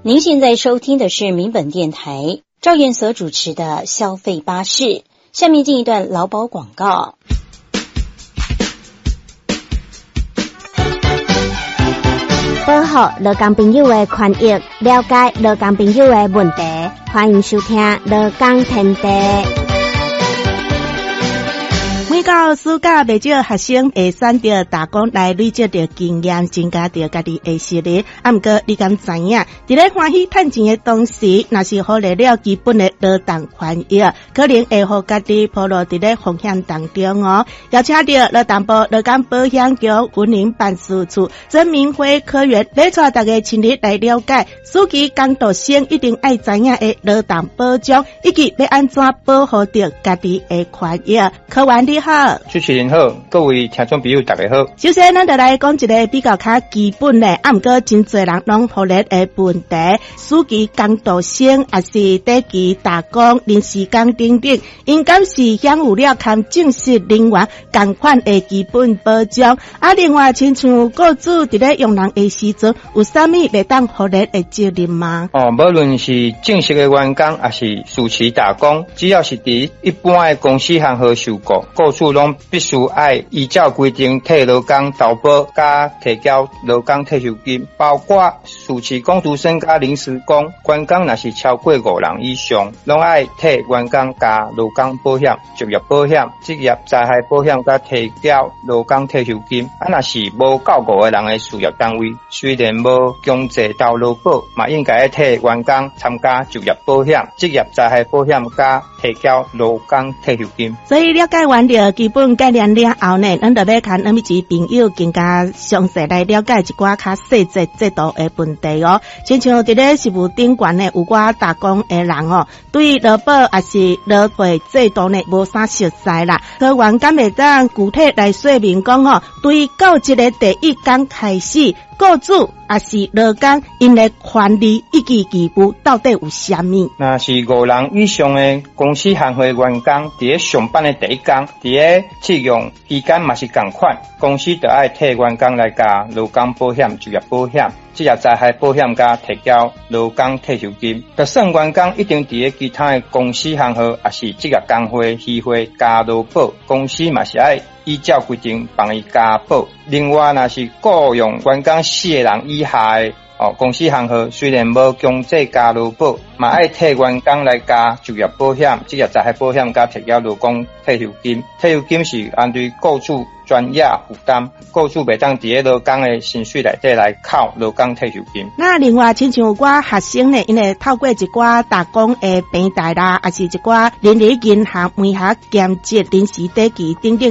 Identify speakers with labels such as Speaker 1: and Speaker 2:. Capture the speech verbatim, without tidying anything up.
Speaker 1: 您现在收听的是民本电台赵燕所主持的消费巴士，下面进一段劳保广告。
Speaker 2: 保护劳工朋友的权益，了解劳工朋友的问题，欢迎收听劳工天地。
Speaker 3: 每到暑假，不少学生会选择打工来累积着经验，增加着家己的实力。啊，毋过你敢知影？伫咧欢喜趁钱的同时，若是忽略了基本的劳动权益，可能会互家己暴露伫咧风险当中哦。邀请到劳动部劳工保险局云林办事处曾明辉科员来带大家深入来了解，暑期工读生一定爱知影的劳动保障，以及要安怎保护着家己的权益。科员你好。
Speaker 4: 主持人好，各位听众朋友大家好。
Speaker 3: 首先，咱就来讲一个比较较基本的，啊，毋过真侪人拢忽略的问题。暑期工读生也是短期打工、临时工等等，应该是享有了和正式人员同款的基本保障。啊，另外，亲像雇主伫咧用人的时阵，有啥物袂当忽略的责任吗？
Speaker 4: 哦，无论是正式的员工，还是暑期打工，只要是伫一般的公司行号受雇，雇主拢必须爱依照规定替劳工投保加提交劳工退休金，包括暑期工读生加临时工，员工若是超过五人以上，拢爱替员工加劳工保险、就业保险、职业灾害保险加提交劳工退休金。啊，若是无够五个人的事业单位，虽然无强制到劳保，嘛应该替员工参加就业保险、职业灾害保险加提交劳工退休金。
Speaker 3: 所以了解完了基本概念了后呢，咱就要看咱们一朋友更加详细来了解一寡较细节制度的问题哦。亲像伫咧事务顶悬呢，有寡打工的人哦，对劳保也是劳退制度呢无啥熟悉啦。科员敢会当具体来说明讲哦，对到这个第一天开始，雇主也是劳工因的权利以及义务到底有啥物？
Speaker 4: 那是五人以上的公司行号员工，伫咧上班的第一天，伫咧试用期间嘛是同款，公司就爱替员工来加劳工保险、就业保险、职业灾害保险加提交劳工退休金。就算员工一定伫咧其他的公司行号，也是职业工会、协会加劳保，公司嘛是爱依照规定帮伊加保。另外，若是雇用员工四个人以下的哦，公司行号虽然无强制加劳保，嘛爱替员工来加就业保险、职业灾害保险加提交劳工退休金。退休金是按对雇主专业负担，雇主袂当伫咧劳工的薪水内底来扣劳工退休金。
Speaker 3: 那另外，亲像有寡学生呢，因为透过一寡打工的平台啦，还是一寡人力银行、微学兼职、临时短期等等。